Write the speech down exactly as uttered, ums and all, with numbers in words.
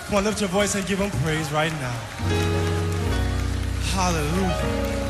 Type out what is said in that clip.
Come on, lift your voice and give him praise right now. Hallelujah.